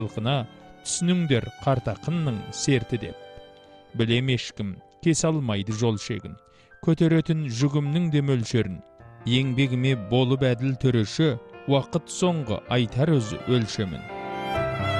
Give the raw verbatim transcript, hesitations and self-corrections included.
халқына түсініңдер қартақынның серті деп. Білем ешкім кесе алмайды жол шегін, көтеретін жүгімнің де мөлшерін. Еңбегіме болып әділ төреші, уақыт соңғы айтар өз өлшемін.